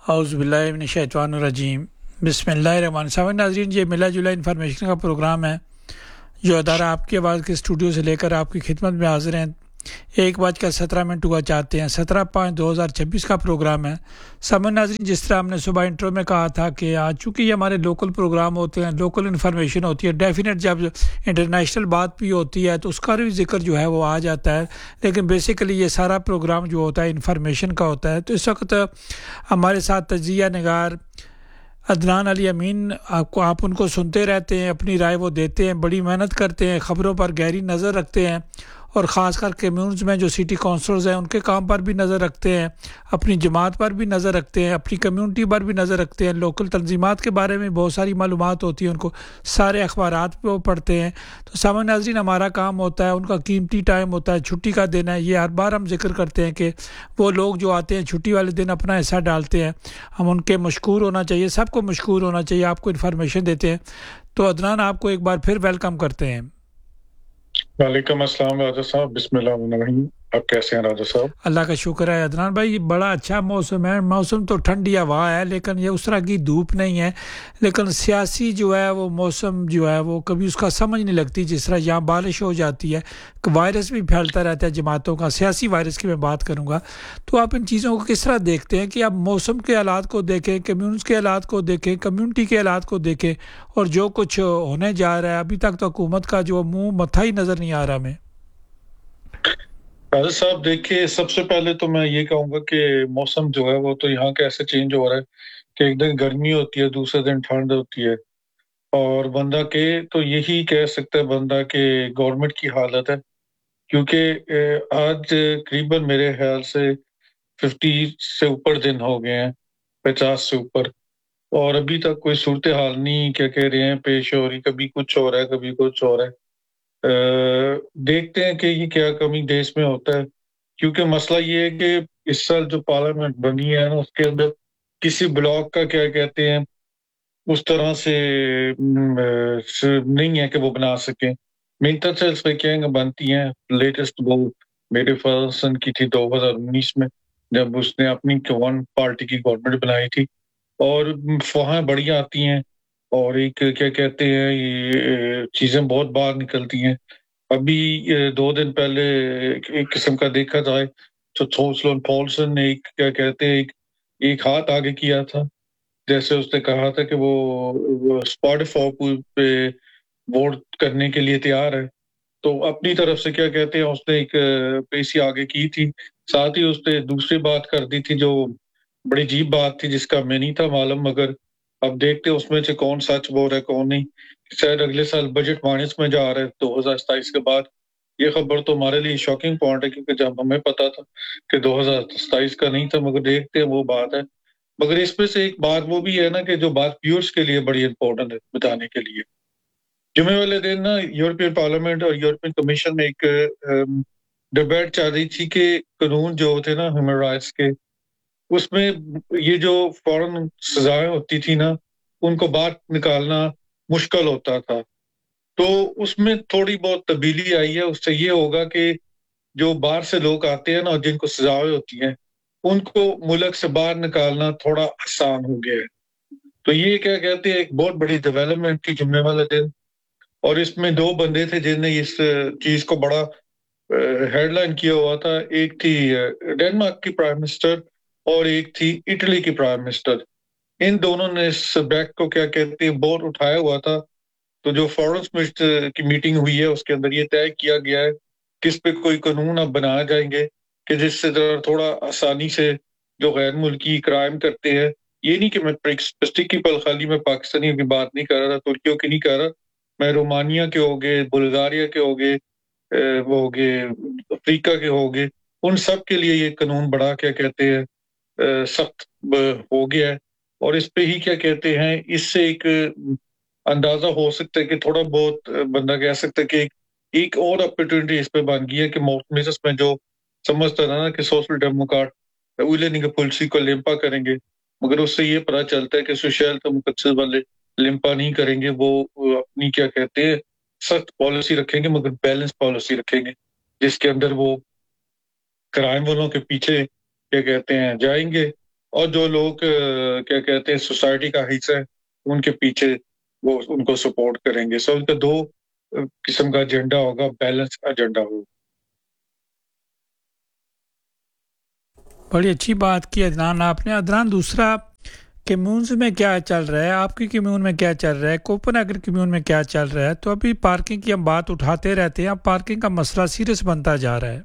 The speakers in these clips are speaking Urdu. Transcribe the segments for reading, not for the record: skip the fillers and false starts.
اعوذ باللہ من الشیطان الرجیم بسم اللہ الرحمن الرحیم۔ ناظرین، یہ ملا جلا انفارمیشن کا پروگرام ہے جو ادارہ آپ کی آواز کے اسٹوڈیو سے لے کر آپ کی خدمت میں حاضر ہیں۔ 1:17 ہوا چاہتے ہیں 17/5/2026 کا پروگرام ہے۔ سامعین ناظرین، جس طرح ہم نے صبح انٹرو میں کہا تھا کہ آج چونکہ یہ ہمارے لوکل پروگرام ہوتے ہیں، لوکل انفارمیشن ہوتی ہے، ڈیفینیٹ جب انٹرنیشنل بات بھی ہوتی ہے تو اس کا بھی ذکر جو ہے وہ آ جاتا ہے، لیکن بیسیکلی یہ سارا پروگرام جو ہوتا ہے انفارمیشن کا ہوتا ہے۔ تو اس وقت ہمارے ساتھ تجزیہ نگار عدنان علی امین آپ ان کو سنتے رہتے ہیں، اپنی رائے وہ دیتے ہیں، بڑی محنت کرتے ہیں، خبروں پر گہری نظر رکھتے ہیں، اور خاص کر کمیونز میں جو سٹی کونسلرز ہیں ان کے کام پر بھی نظر رکھتے ہیں، اپنی جماعت پر بھی نظر رکھتے ہیں، اپنی کمیونٹی پر بھی نظر رکھتے ہیں، لوکل تنظیمات کے بارے میں بہت ساری معلومات ہوتی ہیں، ان کو سارے اخبارات پہ وہ پڑھتے ہیں۔ تو سامعین ناظرین، ہمارا کام ہوتا ہے، ان کا قیمتی ٹائم ہوتا ہے چھٹی کا دن ہے، یہ ہر بار ہم ذکر کرتے ہیں کہ وہ لوگ جو آتے ہیں چھٹی والے دن اپنا حصہ ڈالتے ہیں، ہم ان کے مشکور ہونا چاہیے، سب کو مشکور ہونا چاہیے، آپ کو انفارمیشن دیتے ہیں۔ تو عدنان، آپ کو ایک بار پھر ویلکم کرتے ہیں۔ وعلیکم السلام راجہ صاحب، بسم اللہ الرحمن الرحیم۔ آپ کیسے ہیں راجہ صاحب؟ اللہ کا شکر ہے عدنان بھائی، یہ بڑا اچھا موسم ہے، موسم تو ٹھنڈی ہوا ہے لیکن یہ اس طرح کی دھوپ نہیں ہے، لیکن سیاسی جو ہے وہ موسم جو ہے وہ کبھی اس کا سمجھ نہیں لگتی، جس طرح یہاں بارش ہو جاتی ہے، وائرس بھی پھیلتا رہتا ہے جماعتوں کا، سیاسی وائرس کی میں بات کروں گا۔ تو آپ ان چیزوں کو کس طرح دیکھتے ہیں کہ آپ موسم کے حالات کو دیکھیں، کمیونز کے حالات کو دیکھیں، کمیونٹی کے حالات کو دیکھیں، اور جو کچھ ہونے جا رہا ہے ابھی تک تو حکومت کا جو منہ متھا ہی نظر نہیں آ رہا ہمیں۔ راجہ صاحب دیکھیے، سب سے پہلے تو میں یہ کہوں گا کہ موسم جو ہے وہ تو یہاں کا ایسے چینج ہو رہا ہے کہ ایک دن گرمی ہوتی ہے، دوسرے دن ٹھنڈ ہوتی ہے، اور بندہ کے تو یہی کہہ سکتا ہے بندہ کہ گورنمنٹ کی حالت ہے، کیونکہ آج قریباً میرے خیال سے 50 سے اوپر دن ہو گئے ہیں، 50 سے اوپر، اور ابھی تک کوئی صورتحال نہیں کیا کہہ رہے ہیں پیش ہو رہی، کبھی کچھ ہو رہا ہے کبھی کچھ ہو رہا ہے۔ دیکھتے ہیں کہ یہ کیا کمی دیش میں ہوتا ہے، کیونکہ مسئلہ یہ ہے کہ اس سال جو پارلیمنٹ بنی ہے نا، اس کے اندر کسی بلاک کا کیا کہتے ہیں اس طرح سے نہیں ہے کہ وہ بنا سکیں۔ منتر سے اس میں کیا بنتی ہیں، لیٹسٹ وہ میرے فرسن کی تھی 2019 میں، جب اس نے اپنی ون پارٹی کی گورنمنٹ بنائی تھی، اور وہاں بڑھیا آتی ہیں، اور ایک کیا کہتے ہیں یہ چیزیں بہت باہر نکلتی ہیں۔ ابھی 2 دن پہلے ایک قسم کا دیکھا جائے تو تھورسلون پولسن نے ایک کیا کہتے ہیں ایک ہاتھ آگے کیا تھا، جیسے اس نے کہا تھا کہ وہ اسپاٹیفائی پہ ووٹ کرنے کے لیے تیار ہے، تو اپنی طرف سے کیا کہتے ہیں اس نے ایک پیسی آگے کی تھی، ساتھ ہی اس نے دوسری بات کر دی تھی جو بڑی عجیب بات تھی جس کا میں نہیں تھا معلوم، مگر اب دیکھتے اس میں سے کون سچ بول رہا ہے کون نہیں۔ شاید اگلے سال بجٹ مائنس میں جا رہا ہے 2027 کے بعد۔ یہ خبر تو ہمارے لیے شاکنگ پوائنٹ ہے، کیونکہ جب ہمیں پتا تھا کہ 2027 کا نہیں تھا، مگر دیکھتے ہیں وہ بات ہے۔ مگر اس میں سے ایک بات وہ بھی ہے نا کہ جو بات ویورز کے لیے بڑی امپورٹنٹ ہے بتانے کے لیے۔ جمعے والے دن نا یورپین پارلیمنٹ اور یورپین کمیشن میں ایک ڈبیٹ چل رہی تھی کہ قانون جو تھے نا ہیومن رائٹس کے، اس میں یہ جو فوراً سزائیں ہوتی تھی نا ان کو باہر نکالنا مشکل ہوتا تھا، تو اس میں تھوڑی بہت تبدیلی آئی ہے۔ اس سے یہ ہوگا کہ جو باہر سے لوگ آتے ہیں نا جن کو سزائیں ہوتی ہیں ان کو ملک سے باہر نکالنا تھوڑا آسان ہو گیا ہے۔ تو یہ کیا کہتے ہیں ایک بہت بڑی ڈیولپمنٹ تھی جمعے والے دن، اور اس میں 2 بندے تھے جن نے اس چیز کو بڑا ہیڈ لائن کیا ہوا تھا۔ ایک تھی ڈینمارک کی پرائم منسٹر اور ایک تھی اٹلی کی پرائم منسٹر۔ ان دونوں نے اس بیک کو کیا کہتے ہیں بہت اٹھایا ہوا تھا۔ تو جو فورنس کی میٹنگ ہوئی ہے اس کے اندر یہ طے کیا گیا ہے کہ اس پہ کوئی قانون اب بنایا جائیں گے کہ جس سے تھوڑا آسانی سے جو غیر ملکی کرائم کرتے ہیں، یہ نہیں کہ میں اسپیسیفکلی خالی میں پاکستانیوں کی بات نہیں کر رہا، ترکیوں کی نہیں کر رہا، میں رومانیہ کے ہو گئے، بلغاریہ کے ہو گئے، وہ ہو گئے افریقہ کے ہو گئے، ان سب کے لیے یہ قانون بڑا کیا کہتے ہیں سخت ہو گیا ہے۔ اور اس پہ ہی کیا کہتے ہیں اس سے ایک اندازہ ہو سکتا ہے کہ تھوڑا بہت بندہ کہہ سکتا ہے کہ ایک اور اپرچونٹی اس پہ بن گئی ہے کہ موسس میں جو سمجھتا تھا نا کہ سوشل ڈیموکریٹ اویلینگ پالیسی کو لمپا کریں گے، مگر اس سے یہ پتہ چلتا ہے کہ سوشل ڈیموکریسی والے لمپا نہیں کریں گے، وہ اپنی کیا کہتے ہیں سخت پالیسی رکھیں گے، مگر بیلنس پالیسی رکھیں گے جس کے اندر وہ کرائم والوں کے پیچھے کیا کہتے ہیں جائیں گے اور جو لوگ کیا کہتے ہیں سوسائٹی کا حصہ ہے ان کے پیچھے وہ ان کو سپورٹ کریں گے. سو ان کا دو قسم کا ایجنڈا ہوگا, بیلنس ایجنڈا ہوگا. بڑی اچھی بات کی عدنان آپ نے. عدنان دوسرا کمیونز میں کیا چل رہا ہے, آپ کی کمیون میں کیا چل رہا ہے, کوپن ایگر کمیون میں کیا چل رہا ہے؟ تو ابھی پارکنگ کی ہم بات اٹھاتے رہتے ہیں, اب پارکنگ کا مسئلہ سیریس بنتا جا رہا ہے.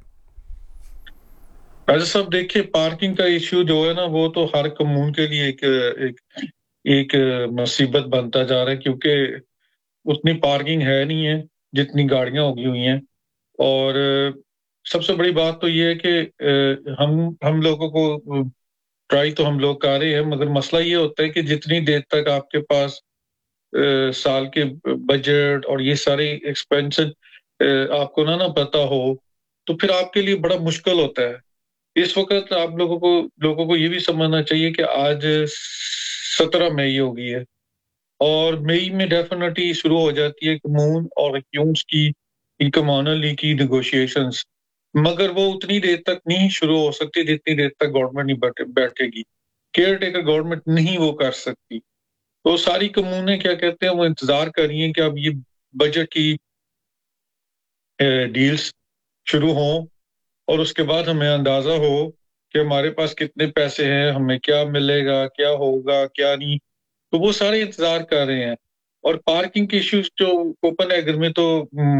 راجہ صاحب دیکھیے, پارکنگ کا ایشو جو ہے نا وہ تو ہر کمیون کے لیے ایک مصیبت بنتا جا رہا ہے, کیونکہ اتنی پارکنگ ہے نہیں ہے جتنی گاڑیاں ہوگی ہوئی ہیں. اور سب سے بڑی بات تو یہ ہے کہ ہم لوگوں کو ٹرائی تو ہم لوگ کر رہے ہیں, مگر مسئلہ یہ ہوتا ہے کہ جتنی دیر تک آپ کے پاس سال کے بجٹ اور یہ ساری ایکسپینس آپ کو نہ پتا ہو تو پھر آپ کے لیے بڑا مشکل ہوتا ہے. اس وقت آپ لوگوں کو یہ بھی سمجھنا چاہیے کہ آج 17 مئی ہو گئی ہے, اور مئی میں ڈیفینیٹلی شروع ہو جاتی ہے کمون اور کیونس کی انکمانلی کی نیگوشیشنز, مگر وہ اتنی دیر تک نہیں شروع ہو سکتی جتنی دیر تک گورنمنٹ نہیں بیٹھے گی. کیئر ٹیکر گورنمنٹ نہیں وہ کر سکتی. تو ساری کمونیں کیا کہتے ہیں وہ انتظار کر رہی ہیں کہ اب یہ بجٹ کی ڈیلز شروع ہوں اور اس کے بعد ہمیں اندازہ ہو کہ ہمارے پاس کتنے پیسے ہیں, ہمیں کیا ملے گا, کیا ہوگا, کیا نہیں. تو وہ سارے انتظار کر رہے ہیں. اور پارکنگ کے ایشوز جو کوپن ایگر میں تو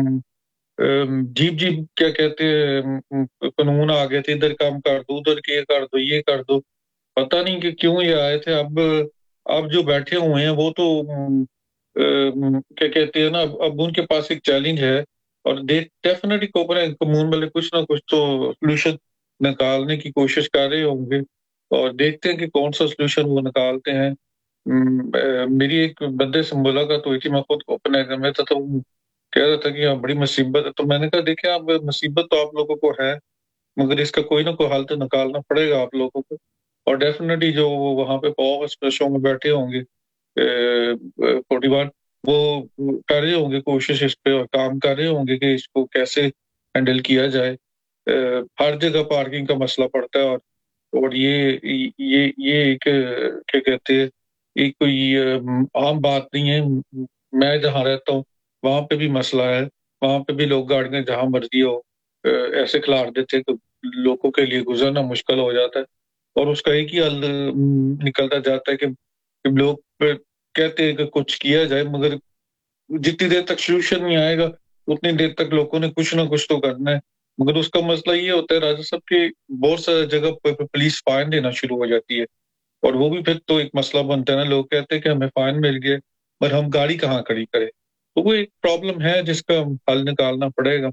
جیپ کیا کہتے ہیں قانون آ گئے تھے, ادھر کام کر دو, ادھر یہ کر دو. پتہ نہیں کہ کیوں یہ آئے تھے. اب جو بیٹھے ہوئے ہیں وہ تو کیا کہتے ہیں نا, اب ان کے پاس ایک چیلنج ہے, اور ڈیفینیٹلی کوپن کمون والے کچھ نہ کچھ تو سولوشن نکالنے کی کوشش کر رہے ہوں گے, اور دیکھتے ہیں کہ کون سا سولوشن وہ نکالتے ہیں. میری ایک بندے سے ملاقات ہوئی تھی, میں خود کوپن ایگر میں تھا, تو کہہ رہا تھا کہ ہاں بڑی مصیبت ہے. تو میں نے کہا دیکھیں اب مصیبت تو آپ لوگوں کو ہے, مگر اس کا کوئی نہ کوئی حل تو نکالنا پڑے گا آپ لوگوں کو. اور ڈیفینیٹلی جو وہاں پہ شو میں بیٹھے ہوں گے 41 وہ کر رہے ہوں گے کوشش اس پہ, اور کام کر رہے ہوں گے کہ اس کو کیسے ہینڈل کیا جائے. ہر جگہ پارکنگ کا مسئلہ پڑتا ہے, اور یہ ایک کیا کہتے ہیں یہ کوئی عام بات نہیں ہے. میں جہاں رہتا ہوں وہاں پہ بھی مسئلہ ہے, وہاں پہ بھی لوگ گاڑیاں جہاں مرضی ہو ایسے کھلار دیتے ہیں کہ لوگوں کے لیے گزرنا مشکل ہو جاتا ہے. اور اس کا ایک ہی حل نکلتا جاتا ہے کہ لوگ کہتے ہیں کہ کچھ کیا جائے, مگر جتنی دیر تک سولوشن نہیں آئے گا اتنی دیر تک لوگوں نے کچھ نہ کچھ تو کرنا ہے. مگر اس کا مسئلہ یہ ہوتا ہے راجہ صاحب کہ بہت ساری جگہ پولیس فائن دینا شروع ہو جاتی ہے, اور وہ بھی پھر تو ایک مسئلہ بنتا ہے نا. لوگ کہتے ہیں کہ ہمیں فائن مل گیا, پر ہم گاڑی کہاں کھڑی کریں. تو وہ ایک پرابلم ہے جس کا حل نکالنا پڑے گا.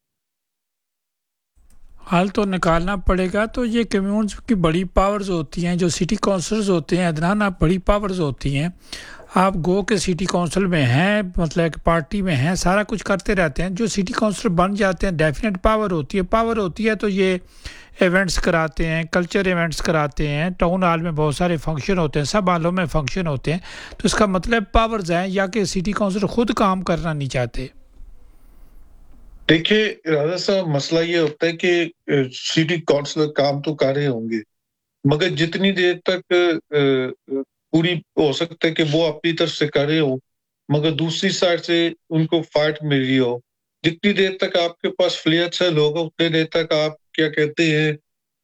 حل تو نکالنا پڑے گا. تو یہ کمیونز کی بڑی پاورز ہوتی ہیں, جو سٹی کونسلز ہوتے ہیں عدنان, آپ بڑی پاورز ہوتی ہیں, آپ گو کے سٹی کونسل میں ہیں, مطلب کہ پارٹی میں ہیں, سارا کچھ کرتے رہتے ہیں. جو سٹی کونسل بن جاتے ہیں ڈیفینیٹ پاور ہوتی ہے تو یہ ایونٹس کراتے ہیں, کلچر ایونٹس کراتے ہیں, ٹاؤن ہال میں بہت سارے فنکشن ہوتے ہیں, سب ہالوں میں فنکشن ہوتے ہیں. تو اس کا مطلب پاورز ہیں, یا کہ سٹی کونسل خود کام کرنا نہیں چاہتے. دیکھیے راجہ صاحب, مسئلہ یہ ہوتا ہے کہ سٹی کونسلر کام تو کر رہے ہوں گے, مگر جتنی دیر تک پوری ہو سکتا ہے کہ وہ اپنی طرف سے کر رہے ہو, مگر دوسری سائڈ سے ان کو فائٹ مل رہی ہو, جتنی دیر تک آپ کے پاس فلیئرس ہے لوگ, اتنی دیر تک آپ کیا کہتے ہیں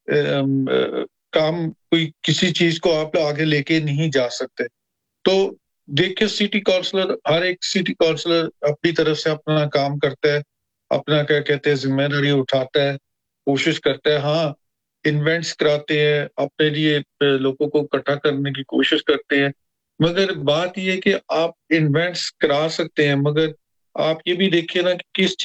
کام کوئی کسی چیز کو آپ آگے لے کے نہیں جا سکتے. تو دیکھیے سٹی کونسلر, ہر ایک سٹی کونسلر اپنی طرف سے اپنا کام کرتا ہے, اپنا کیا کہتے ہیں ذمہ داری اٹھاتا ہے, کوشش کرتا ہے. ہاں انوینٹس کراتے ہیں, اپنے لیے لوگوں کو اکٹھا کرنے کی کوشش کرتے ہیں, مگر بات یہ ہے کہ آپ انوینٹس کرا سکتے ہیں, مگر آپ یہ بھی دیکھیے نا کہ کس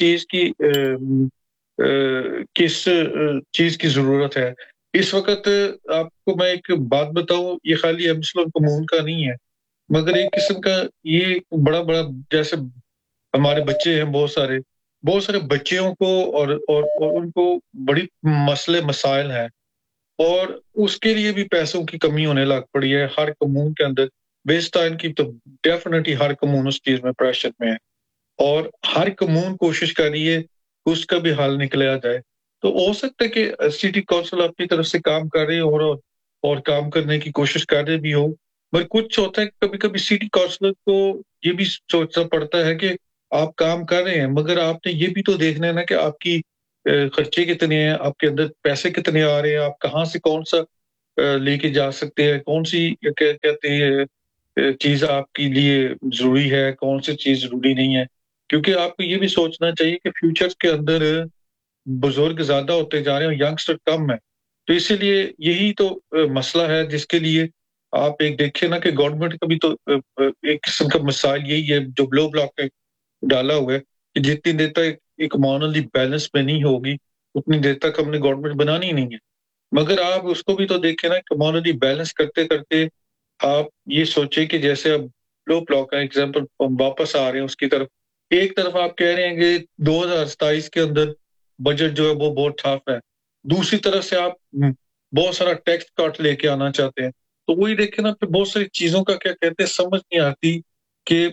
چیز کی ضرورت ہے. اس وقت آپ کو میں ایک بات بتاؤں, یہ خالی مسلم کمون کا نہیں ہے, مگر ایک قسم کا یہ بڑا جیسے ہمارے بچے ہیں, بہت سارے بچیوں کو اور ان کو بڑی مسائل ہیں, اور اس کے لیے بھی پیسوں کی کمی ہونے لگ پڑی ہے ہر کمون کے اندر. ویسٹائن کی تو ڈیفینیٹلی ہر کمون اس چیز میں پریشر میں ہے, اور ہر کمون کوشش کر رہی ہے اس کا بھی حل نکلیا جائے. تو ہو سکتا ہے کہ سٹی کونسل اپنی طرف سے کام کر رہی ہے, اور کام کرنے کی کوشش کر رہے بھی ہو، مگر کچھ ہوتا ہے کبھی کبھی سٹی کونسلر کو یہ بھی سوچنا پڑتا ہے کہ آپ کام کر رہے ہیں مگر آپ نے یہ بھی تو دیکھنا ہے نا کہ آپ کی خرچے کتنے ہیں، آپ کے اندر پیسے کتنے آ رہے ہیں، آپ کہاں سے کون سا لے کے جا سکتے ہیں، کون سی کہتے ہیں چیز آپ کے لیے ضروری ہے، کون سی چیز ضروری نہیں ہے، کیونکہ آپ کو یہ بھی سوچنا چاہیے کہ فیوچر کے اندر بزرگ زیادہ ہوتے جا رہے ہیں اور ینگسٹر کم ہے، تو اسی لیے یہی تو مسئلہ ہے جس کے لیے آپ ایک دیکھیں نا کہ گورنمنٹ کا بھی تو ایک قسم کا مسائل یہی ہے جو بلو بلاک میں ڈالا ہوا ہے کہ جتنی دیر تک اکمانلی بیلنس میں نہیں ہوگی اتنی دیر تک ہم نے گورنمنٹ بنانی نہیں ہے، مگر آپ اس کو بھی تو دیکھیں نا اکمانلی بیلنس کرتے کرتے آپ یہ سوچیں کہ جیسے اب بلو بلاک کا ایگزامپل واپس آ رہے ہیں اس کی طرف، ایک طرف آپ کہہ رہے ہیں کہ 2027 کے اندر بجٹ جو ہے وہ بہت ٹھاف ہے، دوسری طرف سے آپ بہت سارا ٹیکس کٹ لے کے آنا چاہتے ہیں، تو وہی دیکھیں نا پھر بہت ساری چیزوں کا کیا کہتے ہیں سمجھ نہیں آتی کہ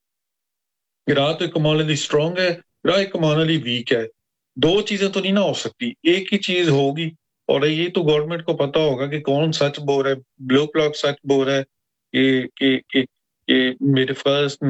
راہ تو اکمانلی اسٹرانگ ہے، راہ اکمانلی ویک ہے، دو چیزیں تو نہیں نہ ہو سکتی، ایک ہی چیز ہوگی، اور یہ تو گورنمنٹ کو پتا ہوگا کہ کون سچ بول رہا ہے، بلو بلاک سچ بول رہا ہے کہ میرے فرسٹ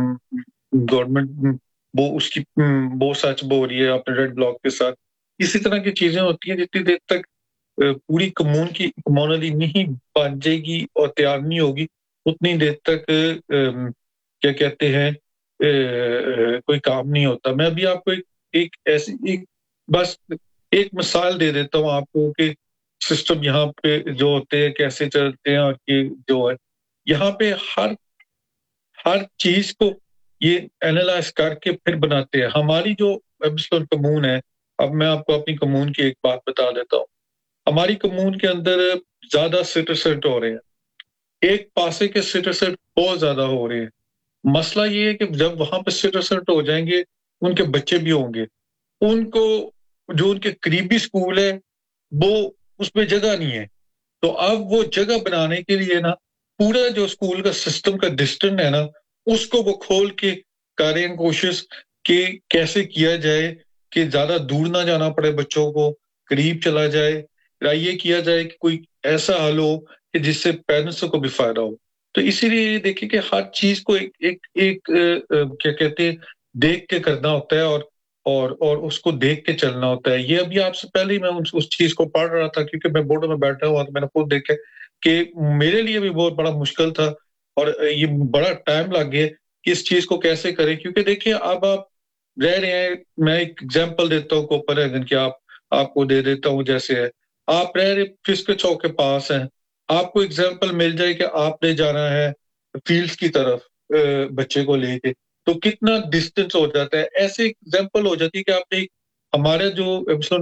گورنمنٹ وہ اس کی وہ سچ بول رہی ہے اپنے ریڈ بلاک کے ساتھ، اسی طرح کی چیزیں ہوتی ہیں جتنی دیر تک پوری کی کمونلی نہیں بن جائے گی اور تیار نہیں ہوگی اتنی دیر تک کیا کہتے ہیں کوئی کام نہیں ہوتا۔ میں ابھی آپ کو ایک ایسی بس ایک مثال دے دیتا ہوں آپ کو کہ سسٹم یہاں پہ جو ہوتے ہیں کیسے چلتے ہیں، اور یہ جو ہے یہاں پہ ہر چیز کو یہ اینالائز کر کے پھر بناتے ہیں۔ ہماری جو کمون ہے، اب میں آپ کو اپنی کمون کی ایک بات بتا دیتا ہوں، ہماری کمون کے اندر زیادہ سٹیزن ہو رہے ہیں، ایک پاسے کے سٹیزن بہت زیادہ ہو رہے ہیں، مسئلہ یہ ہے کہ جب وہاں پہ سٹیزن ہو جائیں گے ان کے بچے بھی ہوں گے، ان کو جو ان کے قریبی سکول ہے وہ اس میں جگہ نہیں ہے، تو اب وہ جگہ بنانے کے لیے نا پورا جو سکول کا سسٹم کا ڈسٹنس ہے نا اس کو وہ کھول کے کر رہے ہیں کوشش کہ کیسے کیا جائے کہ زیادہ دور نہ جانا پڑے بچوں کو، قریب چلا جائے، یا یہ کیا جائے کہ کوئی ایسا حل ہو کہ جس سے پیرنٹس کو بھی فائدہ ہو۔ تو اسی لیے دیکھیں کہ ہر چیز کو ایک کیا کہتے ہیں دیکھ کے کرنا ہوتا ہے اور اس کو دیکھ کے چلنا ہوتا ہے۔ یہ ابھی آپ سے پہلے ہی میں اس چیز کو پڑھ رہا تھا کیونکہ میں بورڈ میں بیٹھا ہوا تو میں نے خود دیکھا کہ میرے لیے بھی بہت بڑا مشکل تھا اور یہ بڑا ٹائم لگ گیا کہ اس چیز کو کیسے کریں، کیونکہ دیکھیں اب آپ رہ رہے ہیں، میں ایک ایگزامپل دیتا ہوں کوپر ایگن کی آپ کو دے دیتا ہوں، جیسے ہے آپ رہ رہے فسک چوک کے پاس ہیں، آپ کو ایگزامپل مل جائے کہ آپ نے جانا ہے فیلڈز کی طرف بچے کو لے کے، تو کتنا ڈسٹینس ہو جاتا ہے، ایسے ایگزامپل ہو جاتی ہے کہ آپ نے ہمارے جو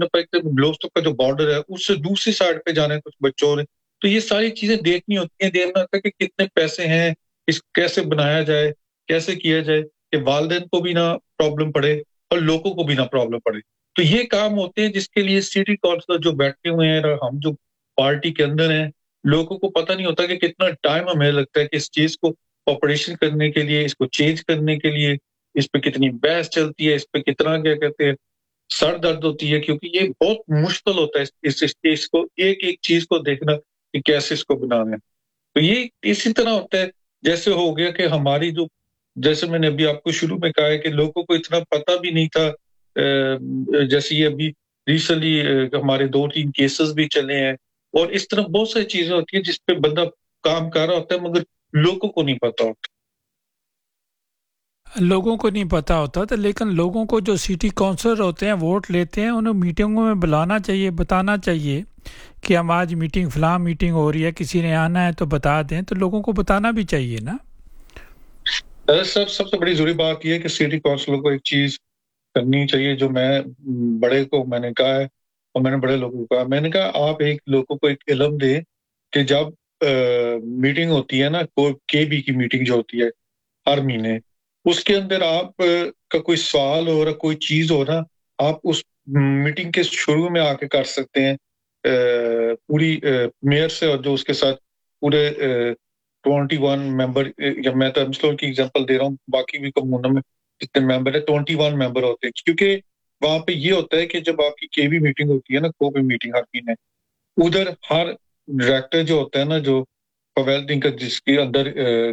بلوسٹک کا جو بارڈر ہے اس سے دوسری سائڈ پہ جانا ہے کچھ بچوں نے، تو یہ ساری چیزیں دیکھنی ہوتی ہیں، دیکھنا ہوتا ہے کہ کتنے پیسے ہیں، اس کیسے بنایا جائے، کیسے کیا جائے کہ والدین کو بھی نہ پرابلم پڑے اور لوگوں کو بھی نہ پرابلم پڑے، تو یہ کام ہوتے ہیں جس کے لیے سٹی کونسلر جو بیٹھے ہوئے ہیں اور ہم جو پارٹی کے اندر ہیں، لوگوں کو پتہ نہیں ہوتا کہ کتنا ٹائم ہمیں لگتا ہے کہ اس چیز کو آپریشن کرنے کے لیے، اس کو چینج کرنے کے لیے، اس پہ کتنی بحث چلتی ہے، اس پہ کتنا کیا کہتے ہیں سر درد ہوتی ہے، کیونکہ یہ بہت مشکل ہوتا ہے اس چیز کو ایک چیز کو دیکھنا کہ کیسے اس کو بنانا ہے۔ تو یہ اسی طرح ہوتا ہے جیسے ہو گیا کہ ہماری جو جیسے میں نے ابھی آپ کو شروع میں کہا ہے کہ لوگوں کو اتنا پتہ بھی نہیں تھا، جیسے یہ ابھی ریسنٹلی ہمارے 2-3 کیسز بھی چلے ہیں، اور اس طرح بہت ساری چیزیں ہوتی ہیں جس پہ بندہ کام کر رہا ہوتا ہے مگر لوگوں کو نہیں پتا ہوتا۔ لوگوں کو نہیں پتہ ہوتا تو لیکن لوگوں کو جو سٹی کونسلر ہوتے ہیں ووٹ لیتے ہیں انہیں میٹنگوں میں بلانا چاہیے، بتانا چاہیے کہ ہم آج میٹنگ فلاں میٹنگ ہو رہی ہے، کسی نے آنا ہے تو بتا دیں، تو لوگوں کو بتانا بھی چاہیے نا۔ سب سے بڑی ضروری بات یہ ہے کہ سٹی کونسلر کو ایک چیز کرنی چاہیے جو میں بڑے کو میں نے کہا ہے اور میں نے بڑے لوگوں کو کہا، میں نے کہا آپ ایک لوگوں کو ایک علم دیں کہ جب میٹنگ ہوتی ہے نا کے بی کی میٹنگ جو ہوتی ہے ہر مہینے، اس کے اندر آپ کا کوئی سوال ہو رہا کوئی چیز ہو رہا آپ اس میٹنگ کے شروع میں آ کے کر سکتے ہیں پوری میئر سے اور جو اس کے ساتھ پورے 21 ممبر، میں تو امسلور کی ایگزامپل دے رہا ہوں، باقی بھی کمونوں میں جتنے ممبر ہیں 21 ممبر ہوتے ہیں، کیونکہ وہاں پہ یہ ہوتا ہے کہ جب آپ کی کے بی میٹنگ ہوتی ہے نا کوئی بھی میٹنگ ہر مہینے، ادھر ہر ڈائریکٹر جو ہوتا ہے نا, جو فویلٹنگ کا, جس کے اندر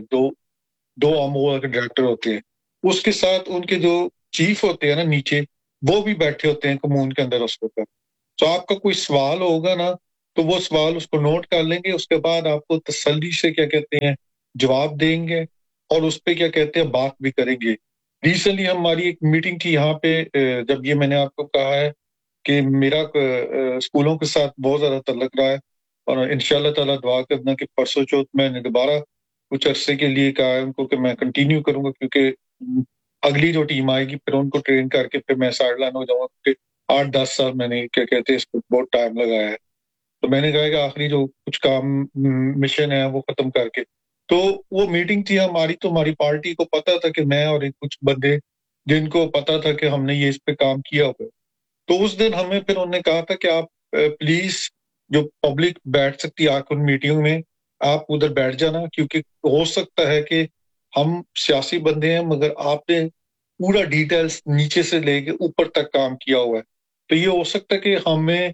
دو عام کے ڈائریکٹر ہوتے ہیں, اس کے ساتھ ان کے جو چیف ہوتے ہیں نا نیچے, وہ بھی بیٹھے ہوتے ہیں کمون کے اندر اس وقت. تو آپ کا کوئی سوال ہوگا نا, تو وہ سوال اس کو نوٹ کر لیں گے, اس کے بعد آپ کو تسلی سے کیا کہتے ہیں جواب دیں گے, اور اس پہ کیا کہتے ہیں بات بھی کریں گے. ریسنٹلی ہماری ایک میٹنگ تھی یہاں پہ, جب یہ میں نے آپ کو کہا ہے کہ میرا اسکولوں کے ساتھ بہت زیادہ تعلق رہا ہے, اور انشاءاللہ تعالیٰ دعا کرنا کہ پرسوں چوتھ میں نے دوبارہ کچھ عرصے کے لیے کہا ہے ان کو کہ میں کنٹینیو کروں گا, کیونکہ اگلی جو ٹیم آئے گی پھر ان کو ٹرین کر کے پھر میں سائڈ لائن ہو جاؤں گا, کیونکہ 8-10 سال میں نے کیا کہتے ہیں اس کو بہت ٹائم لگایا ہے. تو میں نے کہا کہ آخری جو کچھ کام مشن ہے وہ ختم کر کے. تو وہ میٹنگ تھی ہماری, تو ہماری پارٹی کو پتا تھا کہ میں اور ایک کچھ بندے جن کو پتا تھا کہ ہم نے یہ اس پہ کام کیا ہوا. تو اس دن ہمیں پھر انہوں نے کہا تھا کہ آپ پلیز جو پبلک بیٹھ سکتی آ ان میٹنگ میں, آپ ادھر بیٹھ جانا, کیونکہ ہو سکتا ہے کہ ہم سیاسی بندے ہیں مگر آپ نے پورا ڈیٹیلز نیچے سے لے کے اوپر تک کام کیا ہوا ہے. تو یہ ہو سکتا ہے کہ ہمیں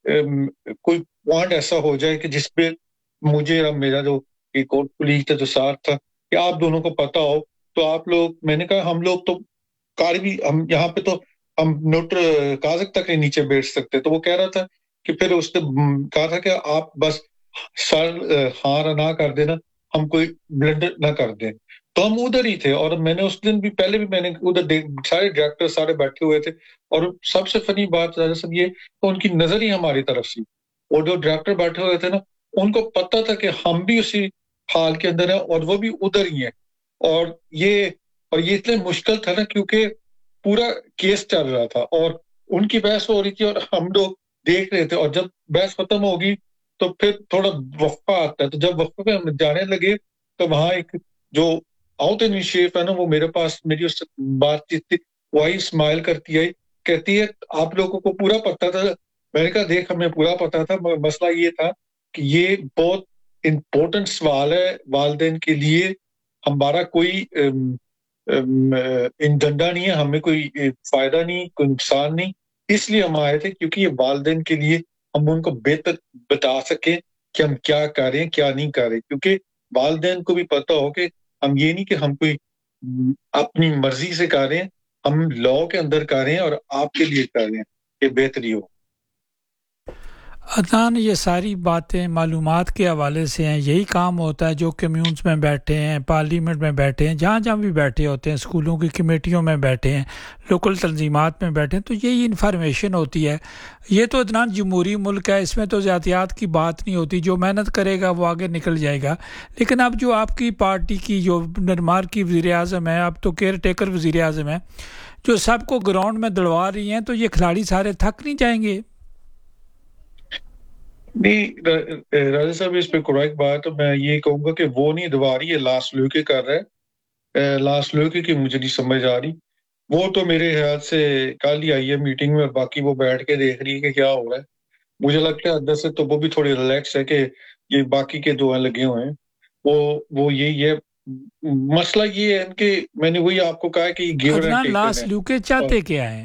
کوئی پوائنٹ ایسا ہو جائے کہ جس پہ مجھے اور میرا جو ایک اور کولیگ تھا جو ساتھ تھا, کہ آپ دونوں کو پتا ہو. تو آپ لوگ, میں نے کہا ہم لوگ تو کاروی, ہم یہاں پہ تو ہم نوٹر کاغذ تک نہیں نیچے بیٹھ سکتے. تو وہ کہہ رہا تھا کہ پھر اس نے کہا تھا کہ آپ بس سر ہاں نہ کر دینا, ہم کوئی بلنڈر نہ کر دیں. تو ہم ادھر ہی تھے, اور میں نے اس دن بھی پہلے بھی میں نے ادھر سارے ڈائریکٹر سارے بیٹھے ہوئے تھے, اور سب سے فنی بات سب یہ کہ ان کی نظر ہی ہماری طرف سی, اور جو ڈائریکٹر بیٹھے ہوئے تھے نا ان کو پتا تھا کہ ہم بھی اسی حال کے اندر ہیں اور وہ بھی ادھر ہی ہیں. اور یہ اتنے مشکل تھا نا, کیونکہ پورا کیس چل رہا تھا اور ان کی بحث ہو رہی تھی اور ہم لوگ دیکھ رہے تھے, اور جب بحث ختم ہوگی تو پھر تھوڑا وقفہ آتا ہے. تو جب وقفے پہ ہم جانے لگے تو وہاں ایک جو آؤٹ انیشیف ہے نا, وہ میرے پاس میری اس سے بات چیت تھی, وہی اسمائل کرتی آئی, کہتی ہے آپ لوگوں کو پورا پتا تھا. میں نے کہا دیکھ ہمیں پورا پتا تھا, مسئلہ یہ تھا کہ یہ بہت امپورٹنٹ سوال ہے والدین کے لیے. ہمارا کوئی ڈنڈا نہیں ہے, ہمیں کوئی فائدہ نہیں, کوئی نقصان نہیں, اس لیے ہم آئے تھے کیونکہ یہ والدین کے لیے ہم ان کو بہتر بتا سکیں کہ ہم کیا کر رہے ہیں کیا نہیں کر رہے. کیونکہ والدین کو بھی پتا ہو کہ ہم یہ نہیں کہ ہم کوئی اپنی مرضی سے کر رہے ہیں, ہم لا کے اندر کر رہے ہیں اور آپ کے لیے کر رہے ہیں کہ بہتری ہو. عدنان, یہ ساری باتیں معلومات کے حوالے سے ہیں. یہی کام ہوتا ہے جو کمیونز میں بیٹھے ہیں, پارلیمنٹ میں بیٹھے ہیں, جہاں جہاں بھی بیٹھے ہوتے ہیں, اسکولوں کی کمیٹیوں میں بیٹھے ہیں, لوکل تنظیمات میں بیٹھے ہیں, تو یہی انفارمیشن ہوتی ہے. یہ تو عدنان جمہوری ملک ہے, اس میں تو زیادتیات کی بات نہیں ہوتی. جو محنت کرے گا وہ آگے نکل جائے گا. لیکن اب جو آپ کی پارٹی کی جو نرمار کی وزیر اعظم ہے, اب تو کیئر ٹیکر وزیر اعظم ہے, جو سب کو گراؤنڈ میں دوڑوا رہی ہیں, تو یہ کھلاڑی سارے تھک نہیں جائیں گے؟ نہیں راجا صاحب, اس پہ کریکٹ بات ہے. میں یہ کہوں گا کہ وہ نہیں دبا رہی ہے, لاسٹ لوکے کر رہا ہے. لاسٹ لوکے کی مجھے نہیں سمجھ آ رہی. وہ تو میرے خیال سے کل ہی آئی ہے میٹنگ میں, اور باقی وہ بیٹھ کے دیکھ رہی ہے کہ کیا ہو رہا ہے. مجھے لگتا ہے اندر سے تو وہ بھی تھوڑی ریلیکس ہے کہ یہ باقی کے دو لگے ہوئے ہیں. وہ یہی ہے مسئلہ. یہ ہے کہ میں نے وہی آپ کو کہا کہ یہ گیور اینڈ ٹیکن ہے. لاسٹ لوکے چاہتے کیا ہیں؟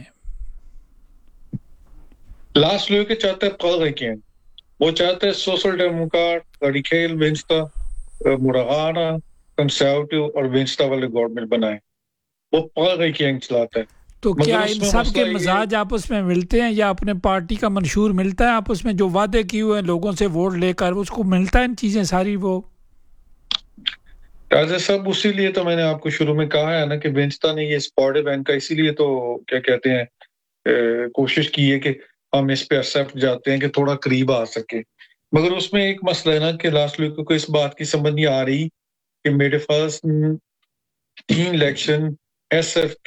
لاسٹ لوکے چاہتے ہیں پل کے ہیں, وہ چاہتے ہیں سوشل ڈیموکریٹ ریکھیل وینستا مراغانا کنسرویٹو اور وینستا والے گورنمنٹ بنائے. وہ پل گئی کی چلاتا ہے. تو کیا ان سب کے مزاج آپس میں ملتے ہیں, یا اپنے پارٹی کا منشور ملتا ہے آپس میں, جو وعدے کیے ہوئے ہیں لوگوں سے ووٹ لے کر, اس کو ملتا ہے ان چیزیں ساری؟ وہ راجا صاحب اسی لیے تو میں نے آپ کو شروع میں کہا ہے نا کہ وینستا نے یہ سپورٹو بینک کا اسی لیے تو کیا کہتے ہیں کوشش کی ہے کہ ہم اس پہ ایکسپٹ جاتے ہیں کہ تھوڑا قریب آ سکے. مگر اس میں ایک مسئلہ ہے نا کہ لاسٹ لوگ کو اس بات کی سمجھ نہیں آ رہی کہ میرے پاس 3 الیکشن ایس ایف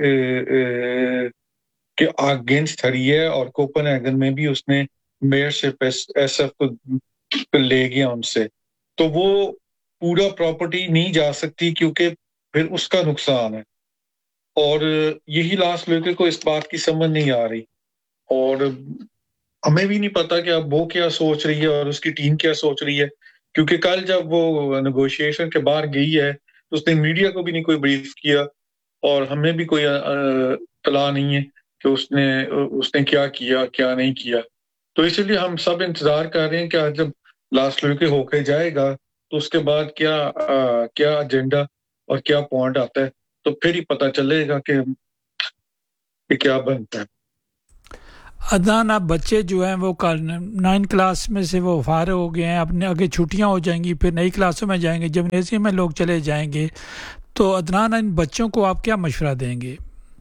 کے اگینسٹ ہری ہے, اور کوپن ہیگن میں بھی اس نے میئر شپ ایس ایف کو لے گیا ان سے. تو وہ پورا پراپرٹی نہیں جا سکتی کیونکہ پھر اس کا نقصان ہے. اور یہی لاسٹ لوگ کو اس بات کی سمجھ نہیں آ رہی, اور ہمیں بھی نہیں پتا کہ اب وہ کیا سوچ رہی ہے اور اس کی ٹیم کیا سوچ رہی ہے. کیونکہ کل جب وہ نیگوشیشن کے باہر گئی ہے تو اس نے میڈیا کو بھی نہیں کوئی بریف کیا, اور ہمیں بھی کوئی اطلاع نہیں ہے کہ اس نے کیا کیا کیا نہیں کیا. تو اسی لیے ہم سب انتظار کر رہے ہیں کہ آج جب लास्ट लड़के होके जाएगा तो उसके बाद क्या एजेंडा और क्या पॉइंट आता है, तो फिर ही पता चलेगा कि क्या बनता है। अदनान, आप बच्चे जो हैं वो कल 9 क्लास में से वो फारे हो गए हैं, अपने आगे छुट्टियां हो जाएंगी, फिर नई क्लासों में जाएंगे, जिम्नेजियम में लोग चले जाएंगे, तो अदनान इन बच्चों को आप क्या मशवरा देंगे?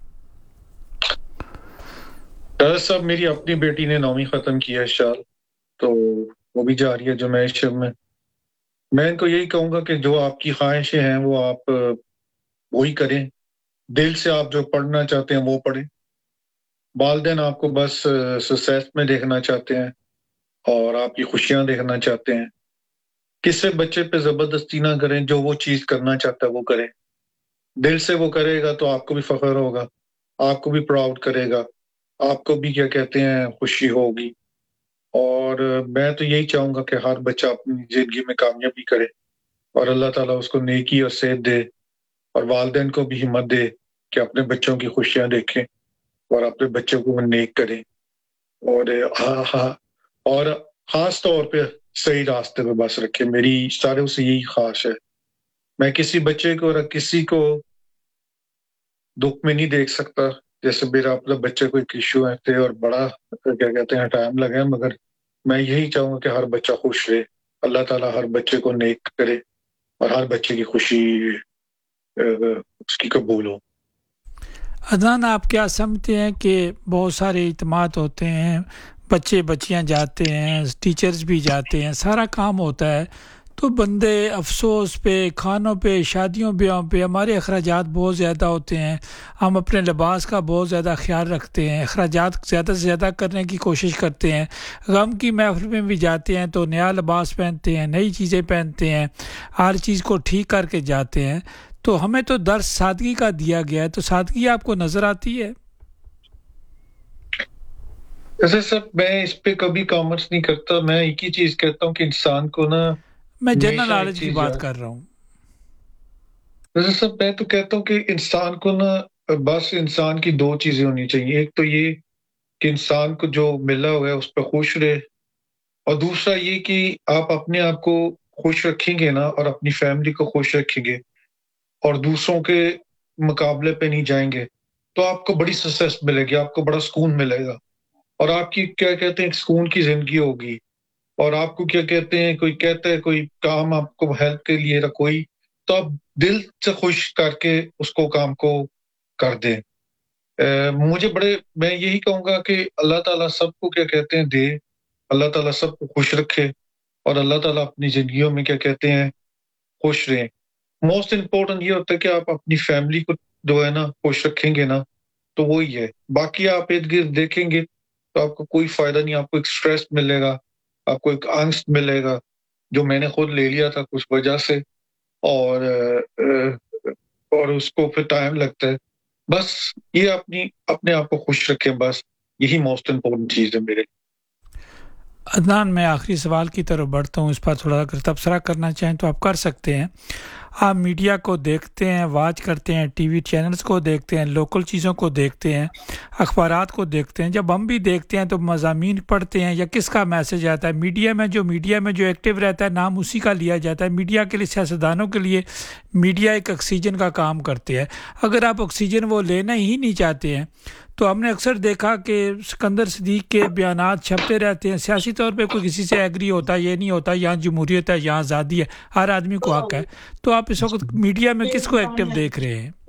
डॉक्टर साहब, मेरी अपनी बेटी ने 9वीं खत्म की है इस साल, तो वो भी जा रही है जमैश में। मैं इनको यही कहूंगा कि जो आपकी ख्वाहिशें हैं वो आप वही करें, दिल से आप जो पढ़ना चाहते हैं वो पढ़ें। वालिदैन आपको बस सक्सेस में देखना चाहते हैं और आपकी खुशियां देखना चाहते हैं। किसी बच्चे पे जबरदस्ती ना करें, जो वो चीज करना चाहता है वो करें। दिल से वो करेगा तो आपको भी फख्र होगा, आपको भी प्राउड करेगा, आपको भी क्या कहते हैं खुशी होगी। और मैं तो यही चाहूंगा कि हर बच्चा अपनी जिंदगी में कामयाबी करे और अल्लाह ताला उसको नेकी और सेहत दे, और वालिदैन को भी हिम्मत दे कि अपने बच्चों की खुशियां देखें और अपने बच्चों को नेक करें। और हाँ, और खास तौर पे सही रास्ते पे बस रखे। मेरी सारे से यही ख्वाहिश है। मैं किसी बच्चे को और किसी को दुख में नहीं देख सकता। जैसे मेरा अपने बच्चे को एक इश्यू है थे और बड़ा क्या कहते हैं टाइम लगा, मगर मैं यही चाहूंगा कि हर बच्चा खुश रहे, अल्लाह ताला हर बच्चे को नेक करे और हर बच्चे की खुशी उसकी कबूल हो। अदनान, आप क्या समझते हैं कि बहुत सारे इत्माद होते हैं, बच्चे बच्चियां जाते हैं, टीचर्स भी जाते हैं, सारा काम होता है, तो बंदे अफसोस पे, खानों पे, शादियों ब्याहों पे हमारे अखराजात बहुत ज़्यादा होते हैं। हम अपने लिबास का बहुत ज़्यादा ख्याल रखते हैं, अखराजात ज़्यादा से ज़्यादा करने की कोशिश करते हैं। गम की महफिल में भी जाते हैं तो नया लिबास पहनते हैं, नई चीज़ें पहनते हैं, हर चीज़ को ठीक करके जाते हैं। तो हमें तो दर्स सादगी का दिया गया है, तो सादगी आपको नज़र आती है? जैसे सर, मैं इस पे कभी कॉमेंट्स नहीं करता। मैं एक ही चीज कहता हूँ कि इंसान को ना मैं जनरल हमेशा एक नॉलेज की चीज बात याद। कर रहा हूँ। जैसे सर, मैं तो कहता हूँ कि इंसान को ना बस इंसान की दो चीजें होनी चाहिए। एक तो ये कि इंसान को जो मिला हुआ है उस पर खुश रहे, और दूसरा ये कि आप अपने आप को खुश रखेंगे ना और अपनी फैमिली को खुश रखेंगे और दूसरों के मुकाबले पे नहीं जाएंगे, तो आपको बड़ी सक्सेस मिलेगी, आपको बड़ा सुकून मिलेगा और आपकी क्या कहते हैं सुकून की जिंदगी होगी। और आपको क्या कहते हैं, कोई कहता है कोई काम आपको हेल्प के लिए या कोई, तो आप दिल से खुश करके उसको काम को कर दें। मुझे बड़े मैं यही कहूंगा कि अल्लाह ताला सबको क्या कहते हैं दे, अल्लाह ताला सबको खुश रखे और अल्लाह ताला अपनी जिंदगियों में क्या कहते हैं खुश रहें। मोस्ट इम्पोर्टेंट ये होता है कि आप अपनी फैमिली को जो है ना खुश रखेंगे ना, तो वही है। बाकी आप इर्द गिर्द देखेंगे तो आपको कोई फायदा नहीं, आपको एक स्ट्रेस मिलेगा, आपको एक angst मिलेगा, जो मैंने खुद ले लिया था कुछ वजह से। और और उसको फिर टाइम लगता है। बस ये अपने आप को खुश रखें, बस यही मोस्ट इम्पोर्टेंट चीज है मेरे। अदनान, मैं आखिरी सवाल की तरफ बढ़ता हूँ, इस पर थोड़ा अगर तबसरा करना चाहें तो आप कर सकते हैं। आप मीडिया को देखते हैं, वाच करते हैं, टीवी चैनल्स को देखते हैं, लोकल चीज़ों को देखते हैं, अखबारात को देखते हैं। जब हम भी देखते हैं तो मज़ामीन पढ़ते हैं या किसका मैसेज आता है? मीडिया में जो एक्टिव रहता है नाम उसी का लिया जाता है। मीडिया के लिए, सियासतदानों के लिए मीडिया एक ऑक्सीजन का काम करते हैं। अगर आप ऑक्सीजन वो लेना ही नहीं चाहते हैं तो हमने अक्सर देखा कि सिकंदर सिद्दीक के बयानात छपते रहते हैं। सियासी तौर पे कोई किसी से एग्री होता है, ये नहीं होता यहाँ जमहूरियत है, यहाँ आज़ादी है, हर आदमी को हक है। तो आप इस वक्त मीडिया में किसको एक्टिव देख रहे हैं?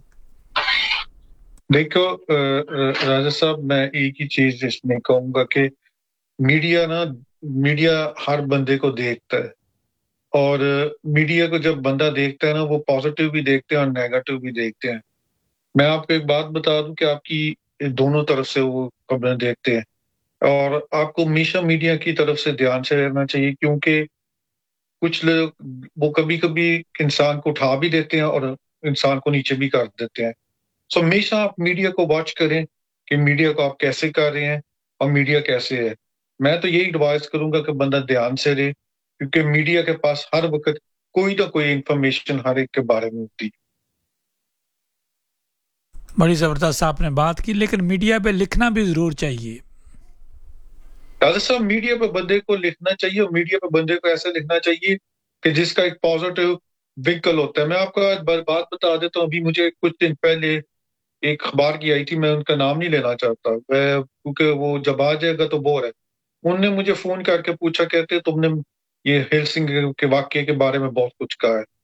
देखो राजा साहब, मैं एक ही चीज इसमें कहूंगा कि मीडिया हर बंदे को देखता है, और मीडिया को जब बंदा देखता है ना, वो पॉजिटिव भी देखते हैं और नेगेटिव भी देखते हैं। मैं आपको एक बात बता दूं कि आपकी दोनों तरफ से वो खबरें देखते हैं, और आपको हमेशा मीडिया की तरफ से ध्यान से रहना चाहिए, क्योंकि कुछ लोग वो कभी कभी इंसान को उठा भी देते हैं और इंसान को नीचे भी कर देते हैं। सो हमेशा आप मीडिया को वॉच करें कि मीडिया को आप कैसे कर रहे हैं और मीडिया कैसे है। मैं तो यही एडवाइस करूंगा कि बंदा ध्यान से रहे, क्योंकि मीडिया के पास हर वक्त कोई ना कोई इंफॉर्मेशन हर एक के बारे में होती। बड़ी ज़बरदस्त आपने बात की, लेकिन मीडिया पे लिखना भी ज़रूर चाहिए। قادر صاحب میڈیا پہ بندے کو لکھنا چاہیے، اور میڈیا پہ بندے کو ایسا لکھنا چاہیے کہ جس کا ایک پازیٹیو وینکل ہوتا ہے. میں آپ کو آج بات بتا دیتا ہوں. ابھی مجھے کچھ دن پہلے ایک اخبار کی آئی تھی، میں ان کا نام نہیں لینا چاہتا کیونکہ وہ جب آ جائے گا تو بور ہے. انہوں نے مجھے فون کر کے پوچھا، کہتے تم نے یہ ہیلسنگ کے واقعے کے بارے میں بہت کچھ کہا ہے،